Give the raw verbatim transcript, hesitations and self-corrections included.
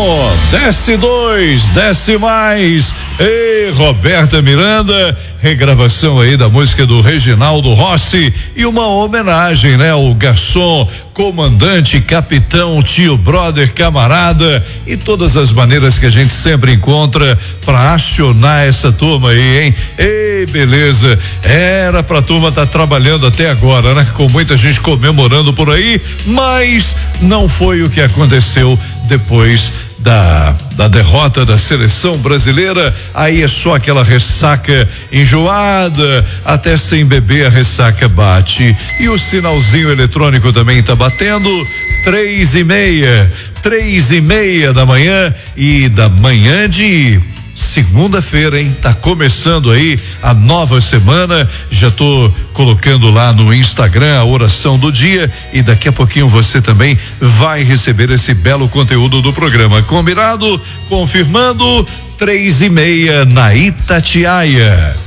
um, desce dois, desce mais. Ei, Roberta Miranda, regravação aí da música do Reginaldo Rossi e uma homenagem, né? O garçom, comandante, capitão, tio, brother, camarada e todas as maneiras que a gente sempre encontra para acionar essa turma aí, hein? Ei, beleza, era pra turma tá trabalhando até agora, né? Com muita gente comemorando por aí, mas não foi o que aconteceu depois da, da derrota da seleção brasileira. Aí é só aquela ressaca enjoada, até sem beber a ressaca bate. E o sinalzinho eletrônico também tá batendo. Três e meia, três e meia da manhã e da manhã de segunda-feira, hein? Tá começando aí a nova semana. Já tô colocando lá no Instagram a oração do dia e daqui a pouquinho você também vai receber esse belo conteúdo do programa. Combinado? Confirmando, três e meia na Itatiaia.